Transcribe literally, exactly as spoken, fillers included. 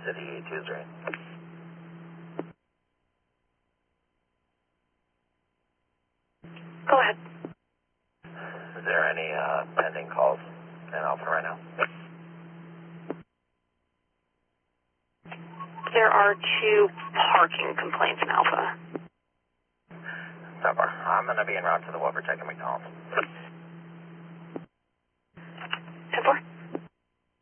City two three. Go ahead. Is there any uh, pending calls in Alpha right now? There are two parking complaints in Alpha. Stopper. I'm going to be en route to the Wilbur Check and McDonald's.